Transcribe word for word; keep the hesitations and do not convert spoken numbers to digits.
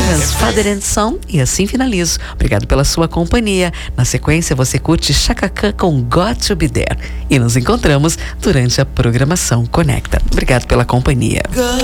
Stevens, Father and Son, e assim finalizo. Obrigado pela sua companhia. Na sequência você curte Chaka Khan com Got to Be There. E nos encontramos durante a programação Conecta. Obrigado pela companhia.